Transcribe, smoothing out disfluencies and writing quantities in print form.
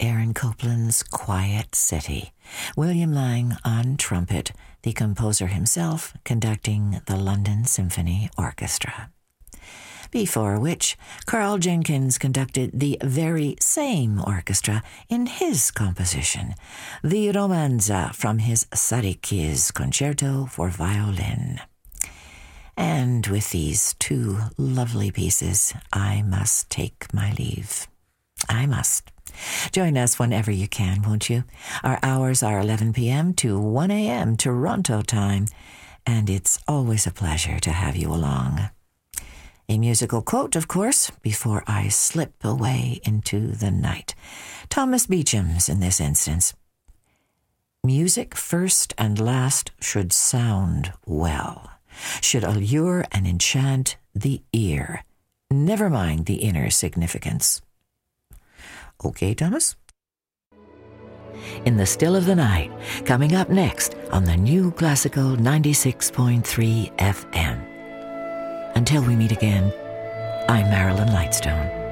Aaron Copland's Quiet City. William Lang on trumpet, the composer himself conducting the London Symphony Orchestra. Before which, Carl Jenkins conducted the very same orchestra in his composition, the Romanza from his Sariki's Concerto for Violin. And with these two lovely pieces, I must take my leave. I must. Join us whenever you can, won't you? Our hours are 11 p.m. to 1 a.m. Toronto time, and it's always a pleasure to have you along. A musical quote, of course, before I slip away into the night. Thomas Beecham's in this instance. Music first and last should sound well, should allure and enchant the ear. Never mind the inner significance. Okay, Thomas? In the Still of the Night, coming up next on the New Classical 96.3 FM. Until we meet again, I'm Marilyn Lightstone.